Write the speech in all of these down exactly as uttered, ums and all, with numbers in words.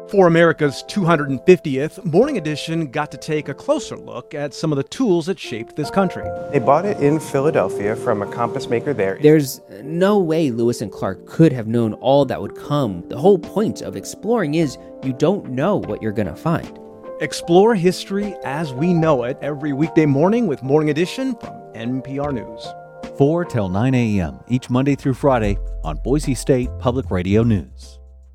For America's two hundred fiftieth, Morning Edition got to take a closer look at some of the tools that shaped this country. They bought it in Philadelphia from a compass maker there. There's no way Lewis and Clark could have known all that would come. The whole point of exploring is you don't know what you're going to find. Explore history as we know it every weekday morning with Morning Edition from N P R News. four till nine a.m. each Monday through Friday on Boise State Public Radio News.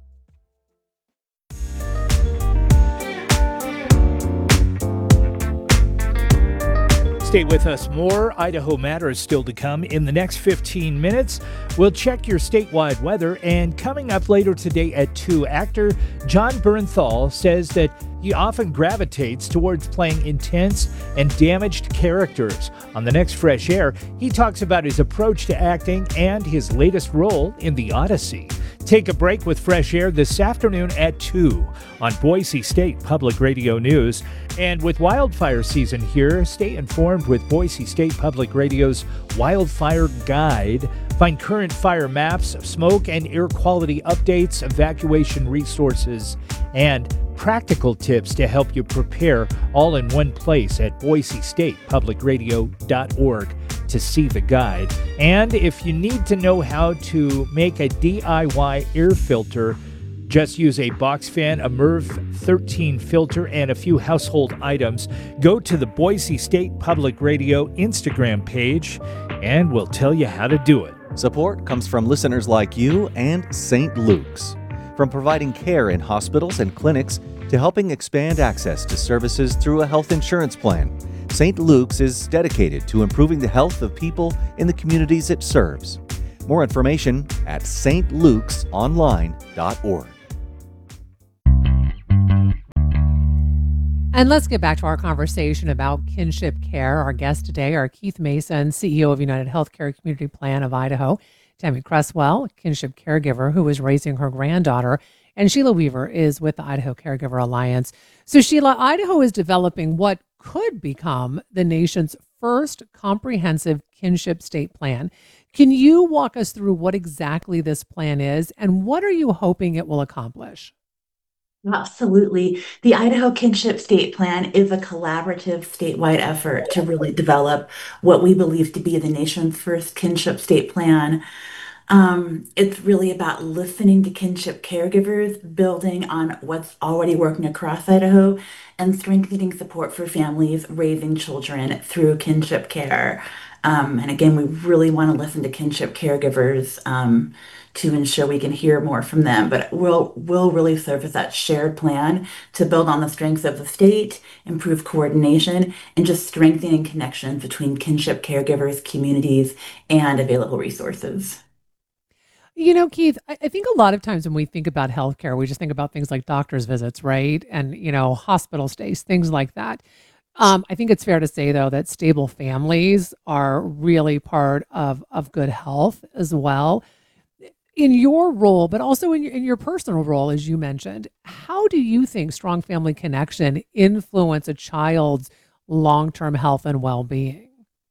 Stay with us. More Idaho Matters still to come in the next fifteen minutes. We'll check your statewide weather, and coming up later today at two, actor Jon Bernthal says that he often gravitates towards playing intense and damaged characters. On the next Fresh Air, he talks about his approach to acting and his latest role in The Odyssey. Take a break with Fresh Air this afternoon at two on Boise State Public Radio News. And with wildfire season here, stay informed with Boise State Public Radio's Wildfire Guide. Find current fire maps, smoke and air quality updates, evacuation resources, and practical tips to help you prepare all in one place at boise state public radio dot org to see the guide. And if you need to know how to make a D I Y air filter, just use a box fan, a MERV thirteen filter, and a few household items. Go to the Boise State Public Radio Instagram page, and we'll tell you how to do it. Support comes from listeners like you and Saint Luke's. From providing care in hospitals and clinics to helping expand access to services through a health insurance plan, Saint Luke's is dedicated to improving the health of people in the communities it serves. More information at s t lukes online dot org. And let's get back to our conversation about kinship care. Our guests today are Keith Mason, C E O of United Healthcare Community Plan of Idaho, Tammy Cresswell, kinship caregiver who is raising her granddaughter, and Sheila Weaver is with the Idaho Caregiver Alliance. So Sheila, Idaho is developing what could become the nation's first comprehensive kinship state plan. Can you walk us through what exactly this plan is and what are you hoping it will accomplish? Absolutely. The Idaho Kinship State Plan is a collaborative statewide effort to really develop what we believe to be the nation's first kinship state plan. Um, it's really about listening to kinship caregivers, building on what's already working across Idaho, and strengthening support for families raising children through kinship care. Um, and again, we really want to listen to kinship caregivers um, to ensure we can hear more from them. But we'll, we'll really serve as that shared plan to build on the strengths of the state, improve coordination, and just strengthening connections between kinship caregivers, communities, and available resources. You know, Keith, I I think a lot of times when we think about healthcare, we just think about things like doctor's visits, right? And, you know, hospital stays, things like that. Um, I think it's fair to say, though, that stable families are really part of, of good health as well. In your role, but also in your, in your personal role, as you mentioned, how do you think strong family connection influence a child's long-term health and well-being?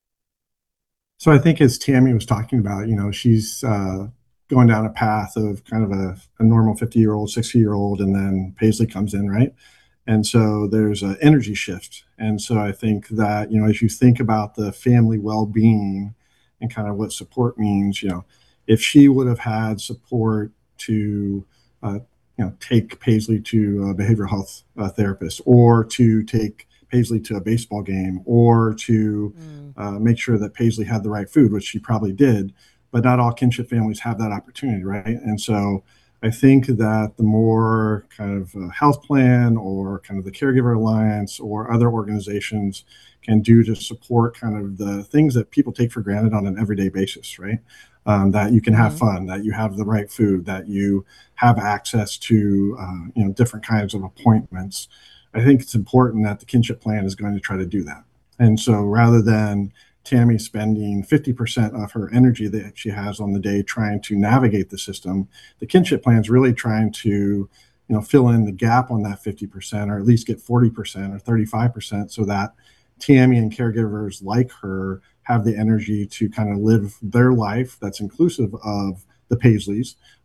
So I think as Tammy was talking about, you know, she's uh, going down a path of kind of a, a normal fifty-year-old, sixty-year-old, and then Paisley comes in, right? And so there's an energy shift. And so I think that, you know, as you think about the family well-being and kind of what support means, you know, if she would have had support to, uh, you know, take Paisley to a behavioral health uh, therapist, or to take Paisley to a baseball game, or to mm. uh, make sure that Paisley had the right food, which she probably did, but not all kinship families have that opportunity, right? And so I think that the more kind of a health plan or kind of the Caregiver Alliance or other organizations can do to support kind of the things that people take for granted on an everyday basis, right? Um, that you can have mm-hmm. fun, that you have the right food, that you have access to, uh, you know, different kinds of appointments. I think it's important that the kinship plan is going to try to do that. And so rather than Tammy spending fifty percent of her energy that she has on the day trying to navigate the system, the kinship plan is really trying to, you know, fill in the gap on that fifty percent, or at least get forty percent or thirty-five percent, so that Tammy and caregivers like her have the energy to kind of live their life that's inclusive of the Paisleys,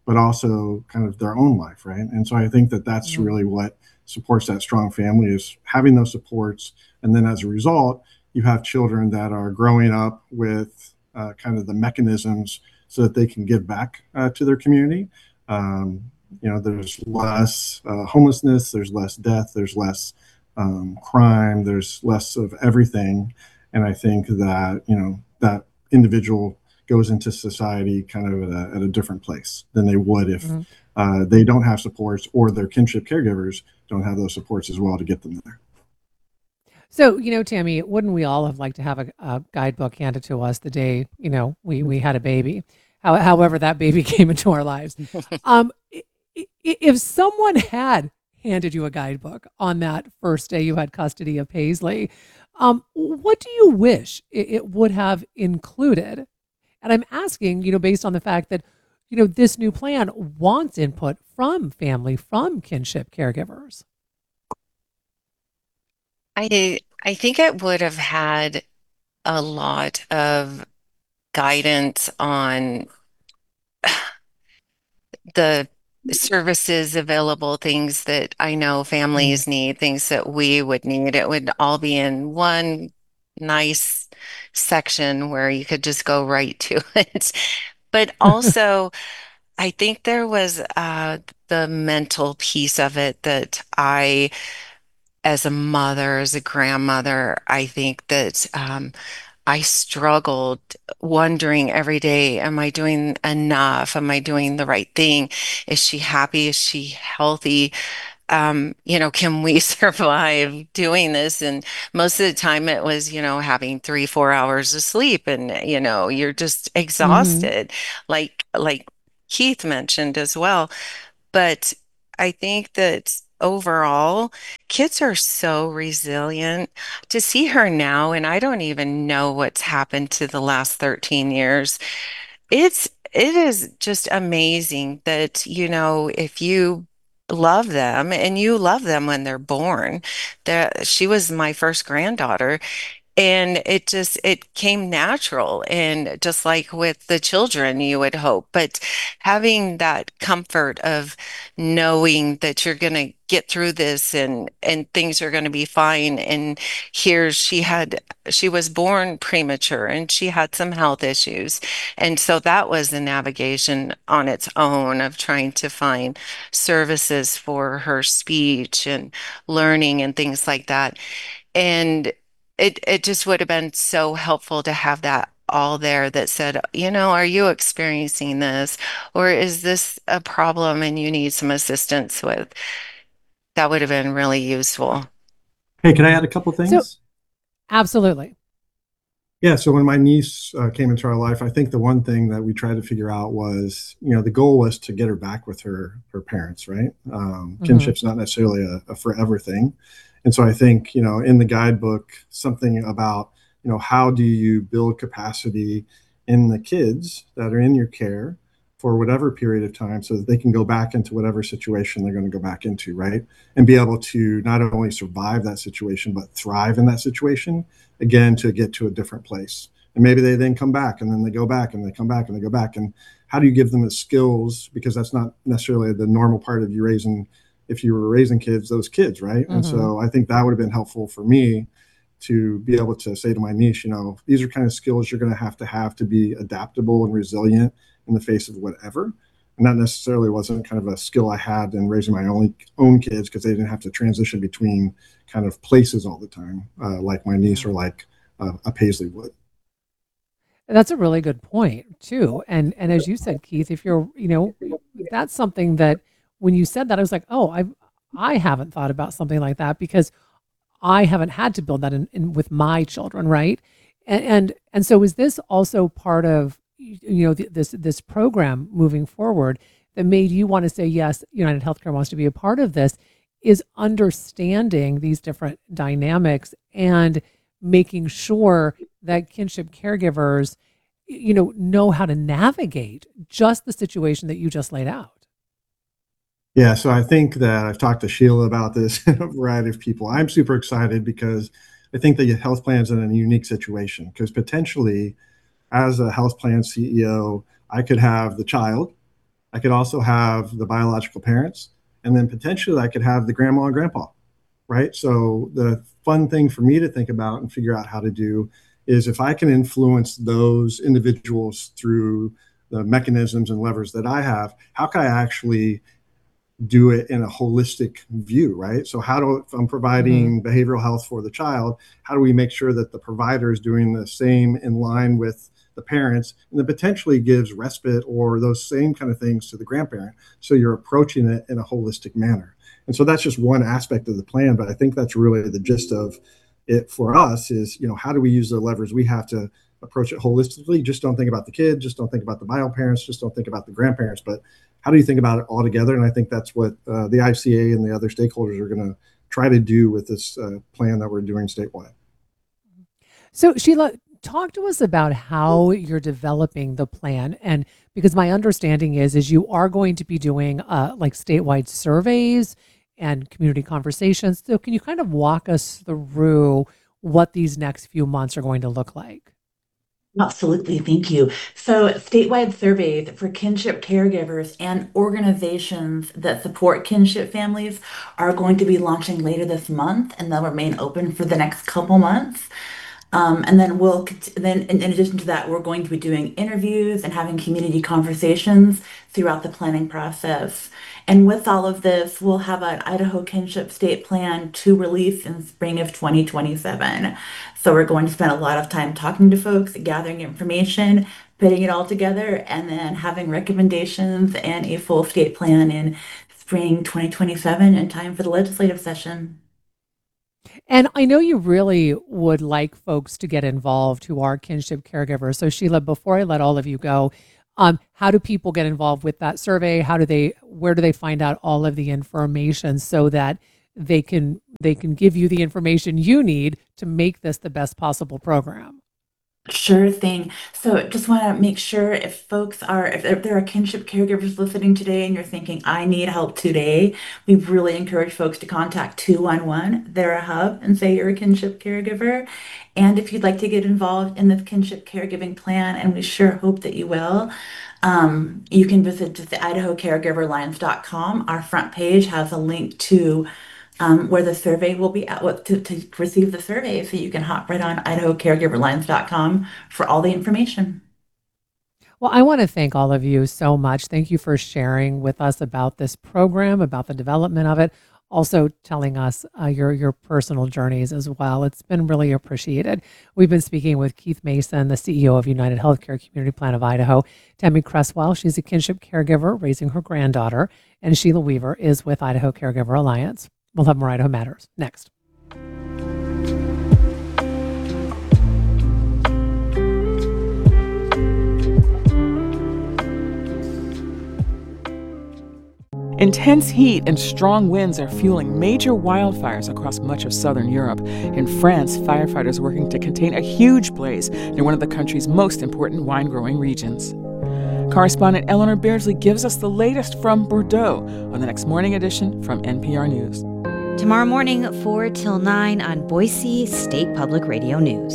but also kind of their own life, right? And so I think that that's Mhm. really what supports that strong family, is having those supports. And then as a result, you have children that are growing up with uh, kind of the mechanisms so that they can give back uh, to their community. Um, you know, there's less uh, homelessness, there's less death, there's less um, crime, there's less of everything. And I think that, you know, that individual goes into society kind of at a, at a different place than they would if Mhm. uh, they don't have supports, or their kinship caregivers don't have those supports as well to get them there. So, you know, Tammy, wouldn't we all have liked to have a, a guidebook handed to us the day, you know, we, we had a baby, how, however that baby came into our lives? Um, i- i- if someone had handed you a guidebook on that first day you had custody of Paisley, um, what do you wish it, it would have included? And I'm asking, you know, based on the fact that, you know, this new plan wants input from family, from kinship caregivers. I I think it would have had a lot of guidance on the services available, things that I know Mm. families need, things that we would need. It would all be in one nice section where you could just go right to it. But also, I think there was uh, the mental piece of it that I, as a mother, as a grandmother, I think that um, I struggled wondering every day, am I doing enough? Am I doing the right thing? Is she happy? Is she healthy? Um, you know, can we survive doing this? And most of the time it was, you know, having three, four hours of sleep and, you know, you're just Hmm. exhausted, like like Keith mentioned as well. But I think that overall, kids are so resilient. To see her now, and I don't even know what's happened to the last thirteen years. It's it is just amazing that, you know, if you love them and you love them when they're born, that she was my first granddaughter, and it just it came natural, and just like with the children you would hope, but having that comfort of knowing that you're going to get through this, and and things are going to be fine. And here she had she was born premature and she had some health issues, and so that was the navigation on its own of trying to find services for her speech and learning and things like that. And it it just would have been so helpful to have that all there that said, you know, are you experiencing this? Or is this a problem and you need some assistance with? That would have been really useful. Hey, can I add a couple So, things? absolutely. Yeah, so when my niece uh, came into our life, I think the one thing that we tried to figure out was, you know, the goal was to get her back with her her parents, right? Um, Hmm. kinship's not necessarily a, a forever thing, and so I think, you know, in the guidebook, something about, you know, how do you build capacity in the kids that are in your care for whatever period of time, so that they can go back into whatever situation they're going to go back into, right? And be able to not only survive that situation but thrive in that situation again to get to a different place. And maybe they then come back and then they go back and they come back and they go back. And how do you give them the skills? Because that's not necessarily the normal part of you raising, if you were raising kids, those kids, right? And Hmm. so I think that would have been helpful for me to be able to say to my niece, you know, these are kind of skills you're going to have to have to be adaptable and resilient in the face of whatever. And that necessarily wasn't kind of a skill I had in raising my own own kids, because they didn't have to transition between kind of places all the time, uh, like my niece Yeah. or like uh, a Paisley would. That's a really good point too. And and as you said, Keith, if you're, you know, that's something that when you said that, I was like, oh, I I haven't thought about something like that because I haven't had to build that in, in with my children, right? And and and so is this also part of y- you know th- this this program moving forward that made you want to say yes, United Healthcare wants to be a part of this, is understanding these different dynamics and making sure that kinship caregivers y- you know know how to navigate just the situation that you just laid out. Yeah, so I think that I've talked to Sheila about this and a variety of people. I'm super excited because I think the health plan's in a unique situation, because potentially, as a health plan C E O, I could have the child, I could also have the biological parents, and then potentially I could have the grandma and grandpa, right? So the fun thing for me to think about and figure out how to do is if I can influence those individuals through the mechanisms and levers that I have, how can I actually do it in a holistic view, right? So how do, if I'm providing mm-hmm. behavioral health for the child, how do we make sure that the provider is doing the same in line with the parents, and then potentially gives respite or those same kind of things to the grandparent. So you're approaching it in a holistic manner. And so that's just one aspect of the plan, but I think that's really the gist of it for us is, you know, how do we use the levers we have to approach it holistically? Just don't think about the kid, just don't think about the bio parents, just don't think about the grandparents, but how do you think about it all together? And I think that's what uh, the I C A and the other stakeholders are going to try to do with this uh, plan that we're doing statewide. So Sheila, talk to us about how you're developing the plan. And because my understanding is, is you are going to be doing uh, like statewide surveys and community conversations. So can you kind of walk us through what these next few months are going to look like? Absolutely, thank you. So statewide surveys for kinship caregivers and organizations that support kinship families are going to be launching later this month, and they'll remain open for the next couple months. Um, and then we'll then, in, in addition to that, we're going to be doing interviews and having community conversations throughout the planning process. And with all of this, we'll have an Idaho Kinship State Plan to release in spring of twenty twenty-seven. So we're going to spend a lot of time talking to folks, gathering information, putting it all together, and then having recommendations and a full state plan in spring twenty twenty-seven in time for the legislative session. And I know you really would like folks to get involved who are kinship caregivers. So Sheila, before I let all of you go, um, how do people get involved with that survey? How do they, where do they find out all of the information so that they can they can give you the information you need to make this the best possible program? Sure thing. So just want to make sure if folks are, if, if there are kinship caregivers listening today and you're thinking, I need help today, we really encourage folks to contact two one one, they're a hub, and say you're a kinship caregiver. And if you'd like to get involved in the kinship caregiving plan, and we sure hope that you will, um, you can visit the Idaho Caregiver Alliance dot com. Our front page has a link to Um, where the survey will be at, what to, to receive the survey, so you can hop right on Idaho Caregiver Alliance dot com for all the information. Well, I want to thank all of you so much. Thank you for sharing with us about this program, about the development of it, also telling us uh, your your personal journeys as well. It's been really appreciated. We've been speaking with Keith Mason, the C E O of United Healthcare Community Plan of Idaho, Tammy Cresswell, she's a kinship caregiver raising her granddaughter, and Sheila Weaver is with Idaho Caregiver Alliance. We'll have more Idaho Matters next. Intense heat and strong winds are fueling major wildfires across much of southern Europe. In France, firefighters are working to contain a huge blaze near one of the country's most important wine-growing regions. Correspondent Eleanor Beardsley gives us the latest from Bordeaux on the next morning edition from N P R News. Tomorrow morning, four till nine on Boise State Public Radio News.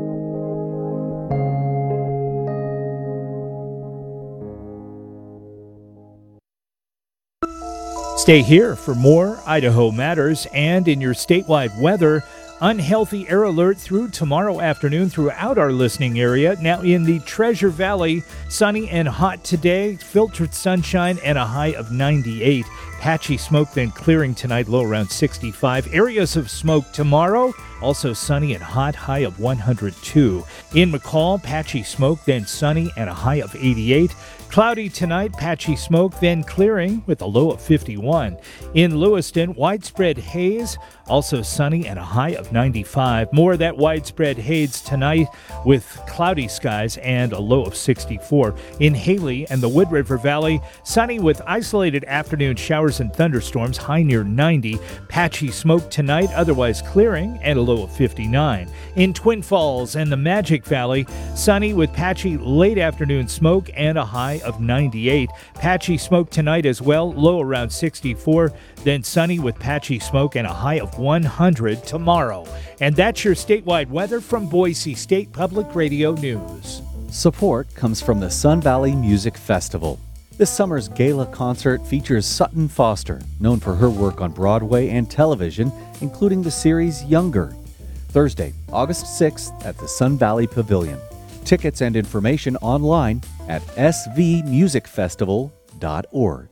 Stay here for more Idaho Matters, and in your statewide weather, unhealthy air alert through tomorrow afternoon throughout our listening area. Now in the Treasure Valley, sunny and hot today, filtered sunshine and a high of ninety-eight. Patchy smoke then clearing tonight, low around sixty-five. Areas of smoke tomorrow, also sunny and hot, high of one hundred two. In McCall, patchy smoke, then sunny and a high of eighty-eight. Cloudy tonight, patchy smoke, then clearing with a low of fifty-one. In Lewiston, widespread haze, also sunny and a high of ninety-five. More of that widespread haze tonight with cloudy skies and a low of sixty-four. In Haley and the Wood River Valley, sunny with isolated afternoon showers and thunderstorms, high near ninety. Patchy smoke tonight, otherwise clearing, and a low of fifty-nine. In Twin Falls and the Magic Valley, sunny with patchy late afternoon smoke and a high of ninety-eight. Patchy smoke tonight as well, low around sixty-four. Then sunny with patchy smoke and a high of one hundred tomorrow. And that's your statewide weather from Boise State Public Radio News. Support comes from the Sun Valley Music Festival. This summer's gala concert features Sutton Foster, known for her work on Broadway and television, including the series Younger. Thursday, August sixth at the Sun Valley Pavilion. Tickets and information online at s v music festival dot org.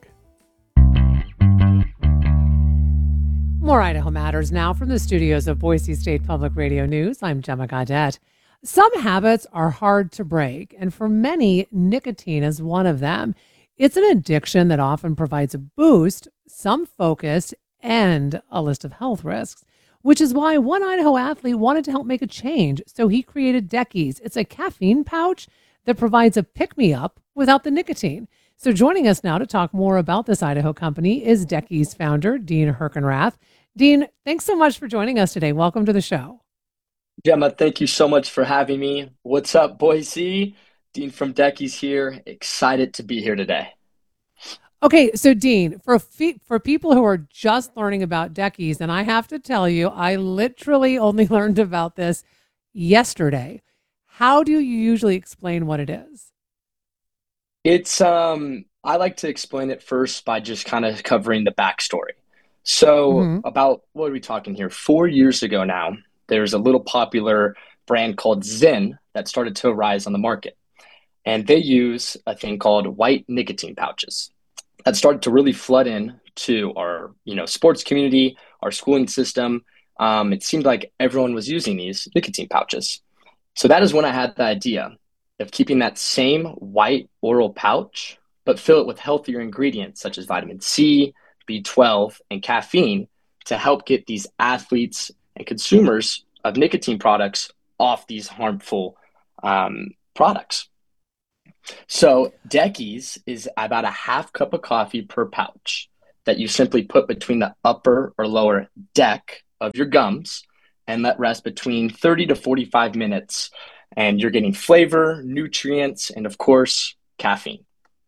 More Idaho Matters now from the studios of Boise State Public Radio News. I'm Gemma Gaudette. Some habits are hard to break, and for many, nicotine is one of them. It's an addiction that often provides a boost, some focus, and a list of health risks, which is why one Idaho athlete wanted to help make a change. So he created Deckies. It's a caffeine pouch that provides a pick-me-up without the nicotine. So joining us now to talk more about this Idaho company is Deckies founder, Dean Herkenrath. Dean, thanks so much for joining us today. Welcome to the show. Gemma, thank you so much for having me. What's up, Boise? Dean from Deckies here. Excited to be here today. Okay, so Dean, for fe- for people who are just learning about Deckies, and I have to tell you, I literally only learned about this yesterday. How do you usually explain what it is? It's um I like to explain it first by just kind of covering the backstory. So Mhm. about, what are we talking here? Four years ago now, there's a little popular brand called Zyn that started to arise on the market. And they use a thing called white nicotine pouches that started to really flood in to our, you know, sports community, our schooling system. Um, it seemed like everyone was using these nicotine pouches. So that is when I had the idea of keeping that same white oral pouch, but fill it with healthier ingredients such as vitamin C, B twelve, and caffeine to help get these athletes and consumers of nicotine products off these harmful um, products. So Deckies is about a half cup of coffee per pouch that you simply put between the upper or lower deck of your gums and let rest between thirty to forty-five minutes. And you're getting flavor, nutrients, and of course, caffeine.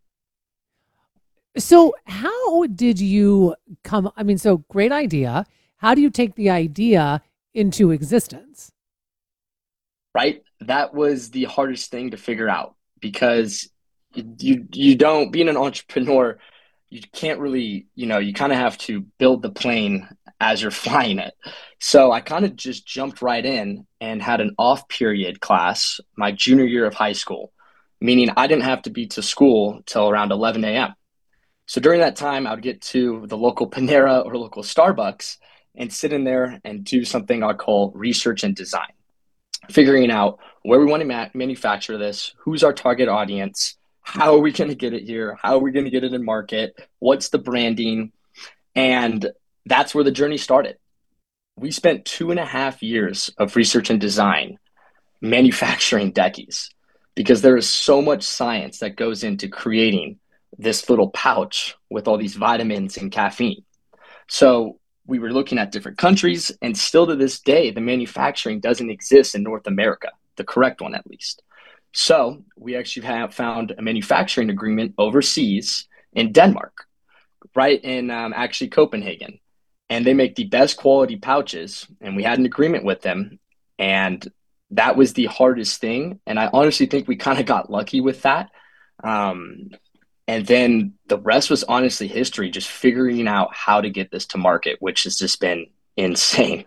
So how did you come? I mean, so great idea. How do you take the idea into existence? Right? That was the hardest thing to figure out because you you don't, being an entrepreneur, you can't really, you know, you kind of have to build the plane as you're flying it. So I kind of just jumped right in and had an off period class my junior year of high school, meaning I didn't have to be to school till around eleven a.m. So during that time, I would get to the local Panera or local Starbucks and sit in there and do something I call research and design, figuring out where we want to ma- manufacture this, who's our target audience, how are we going to get it here, how are we going to get it in market, what's the branding, and that's where the journey started. We spent two and a half years of research and design manufacturing Deckies because there is so much science that goes into creating this little pouch with all these vitamins and caffeine. So we were looking at different countries, and still to this day, the manufacturing doesn't exist in North America, the correct one at least. So we actually have found a manufacturing agreement overseas in Denmark, right in um, actually Copenhagen. And they make the best quality pouches, and we had an agreement with them. And that was the hardest thing. And I honestly think we kind of got lucky with that. Um, and then the rest was honestly history, just figuring out how to get this to market, which has just been insane.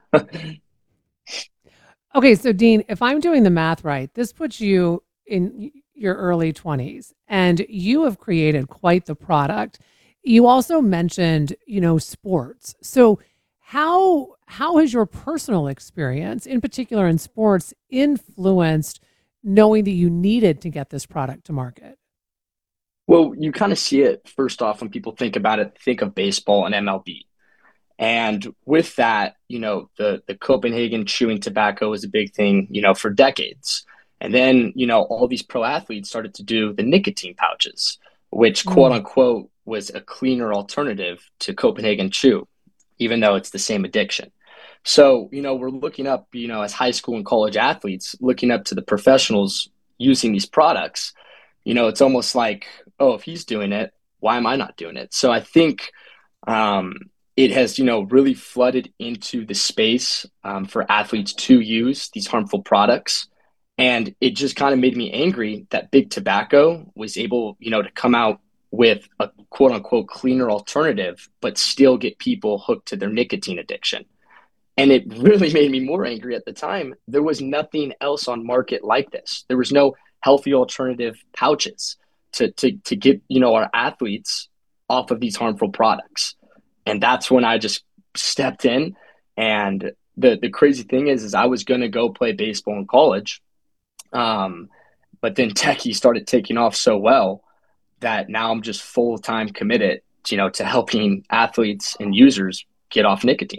Okay, so Dean, if I'm doing the math right, this puts you in your early twenties, and you have created quite the product. You also mentioned, you know, sports. So how how has your personal experience, in particular in sports, influenced knowing that you needed to get this product to market? Well, you kind of see it first off when people think about it, think of baseball and M L B. And with that, you know, the, the Copenhagen chewing tobacco was a big thing, you know, for decades. And then, you know, all these pro athletes started to do the nicotine pouches, which quote unquote was a cleaner alternative to Copenhagen chew, even though it's the same addiction. So, you know, we're looking up, you know, as high school and college athletes, looking up to the professionals using these products. You know, it's almost like, oh, if he's doing it, why am I not doing it? So I think um, it has, you know, really flooded into the space um, for athletes to use these harmful products. And it just kind of made me angry that big tobacco was able, you know, to come out with a quote unquote cleaner alternative, but still get people hooked to their nicotine addiction. And it really made me more angry at the time. There was nothing else on market like this. There was no healthy alternative pouches to, to, to get, you know, our athletes off of these harmful products. And that's when I just stepped in. And the, the crazy thing is, is I was going to go play baseball in college. Um, but then Decky started taking off so well that now I'm just full-time committed, you know, to helping athletes and users get off nicotine.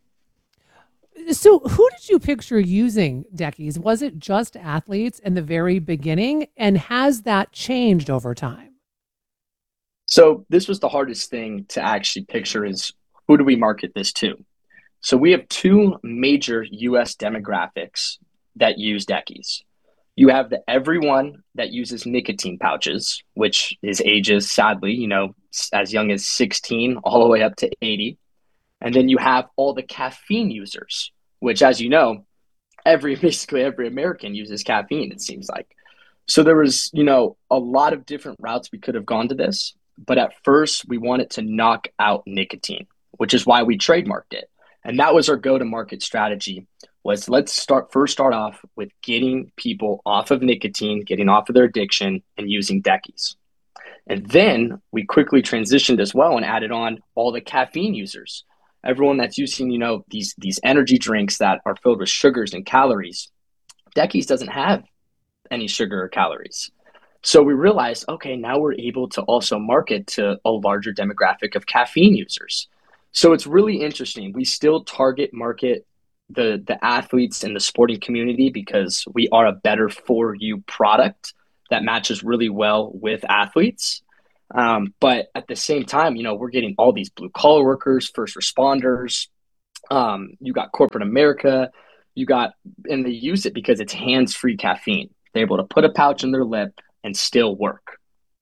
So who did you picture using Deckies? Was it just athletes in the very beginning? And has that changed over time? So this was the hardest thing to actually picture is who do we market this to? So we have two major U S demographics that use Deckies. You have the everyone that uses nicotine pouches, which is ages, sadly, you know, as young as sixteen all the way up to eighty. And then you have all the caffeine users, which, as you know, every basically every American uses caffeine, it seems like. So there was, you know, a lot of different routes we could have gone to this. But at first, we wanted to knock out nicotine, which is why we trademarked it. And that was our go-to-market strategy, was let's start first start off with getting people off of nicotine, getting off of their addiction, and using Deckies. And then we quickly transitioned as well and added on all the caffeine users. Everyone that's using, you know, these these energy drinks that are filled with sugars and calories. Deckies doesn't have any sugar or calories. So we realized, okay, now we're able to also market to a larger demographic of caffeine users. So it's really interesting. We still target market the the athletes in the sporting community because we are a better for you product that matches really well with athletes. Um, but at the same time, you know, we're getting all these blue collar workers, first responders. Um, you got corporate America, you got, and they use it because it's hands-free caffeine. They're able to put a pouch in their lip and still work.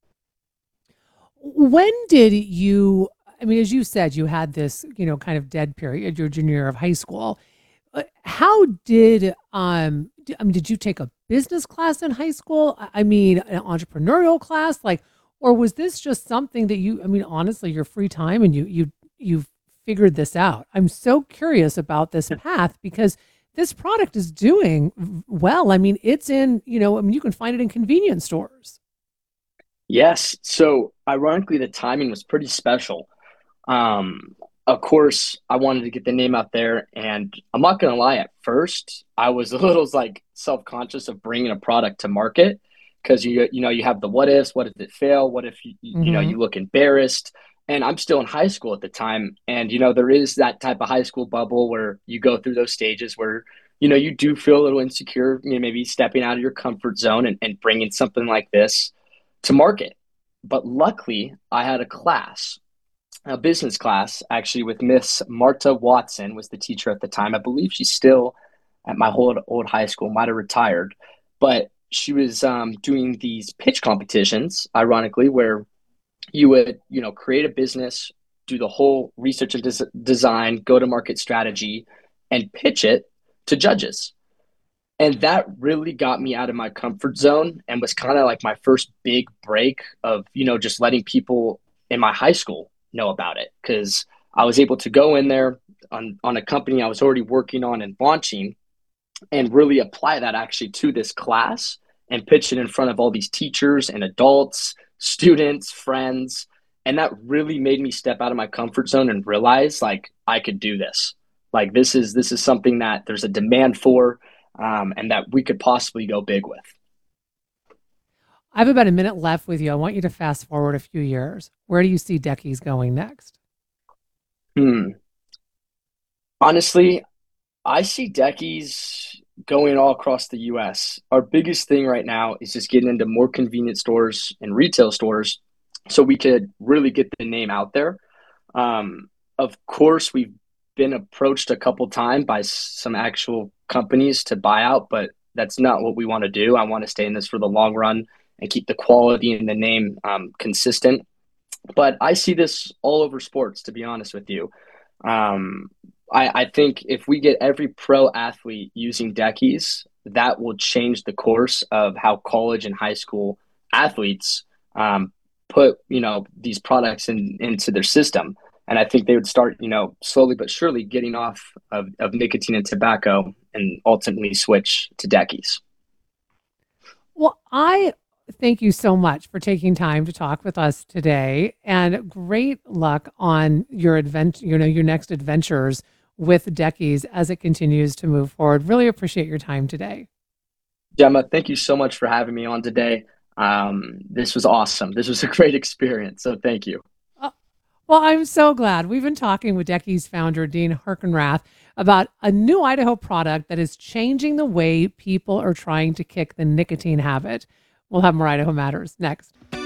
When did you, I mean, as you said, you had this, you know, kind of dead period, your junior year of high school. Uh, How did, um, d- I mean, did you take a business class in high school? I I mean, an entrepreneurial class, like, or was this just something that you, I mean, honestly, your free time and you, you, you figured this out? I'm so curious about this path because this product is doing v- well. I mean, it's in, you know, I mean, you can find it in convenience stores. Yes. So ironically, the timing was pretty special. Um, of course, I wanted to get the name out there, and I'm not gonna lie. At first, I was a little like self-conscious of bringing a product to market because you you know you have the what ifs. What if it fail? What if you you know hmm you look embarrassed? And I'm still in high school at the time, and you know there is that type of high school bubble where you go through those stages where you know you do feel a little insecure, you know, maybe stepping out of your comfort zone and, and bringing something like this to market. But luckily, I had a class, a business class, actually with Miss Marta Watson was the teacher at the time. I believe she's still at my old old high school, might have retired, but she was um, doing these pitch competitions, ironically, where you would you know create a business, do the whole research and des- design, go to market strategy, and pitch it to judges. And that really got me out of my comfort zone and was kind of like my first big break of, you know, just letting people in my high school know about it. Cause I was able to go in there on, on a company I was already working on and launching and really apply that actually to this class and pitch it in front of all these teachers and adults, students, friends. And that really made me step out of my comfort zone and realize like I could do this. Like this is this is something that there's a demand for, um, and that we could possibly go big with. I have about a minute left with you. I want you to fast forward a few years. Where do you see Deckies going next? Hmm. Honestly, I see Deckies going all across the U S. Our biggest thing right now is just getting into more convenience stores and retail stores so we could really get the name out there. Um, of course, we've been approached a couple times by s- some actual companies to buy out, but that's not what we want to do. I want to stay in this for the long run and keep the quality and the name um, consistent. But I see this all over sports, to be honest with you. Um, I, I think if we get every pro athlete using Deckies, that will change the course of how college and high school athletes um, put, you know, these products in into their system. And I think they would start, you know, slowly but surely getting off of, of nicotine and tobacco and ultimately switch to Deckies. Well, I thank you so much for taking time to talk with us today, and great luck on your advent, you know, your next adventures with Deckies as it continues to move forward. Really appreciate your time today. Gemma, thank you so much for having me on today. Um, this was awesome. This was a great experience. So thank you. Well, I'm so glad. We've been talking with Deckies founder Dean Herkenrath about a new Idaho product that is changing the way people are trying to kick the nicotine habit. We'll have more Idaho Matters next.